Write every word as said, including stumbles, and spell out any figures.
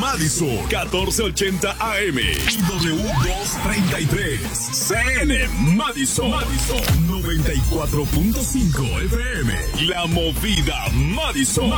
Madison, catorce ochenta A M y W doscientos treinta y tres. C N Madison, Madison, noventa y cuatro punto cinco F M. La Movida Madison.